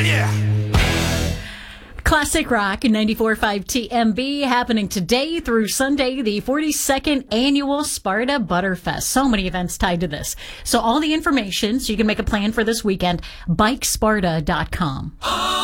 Classic Rock in 94.5 TMB, happening today through Sunday, the 42nd annual Sparta Butterfest. So many events tied to this. So all the information, so you can make a plan for this weekend, bikesparta.com.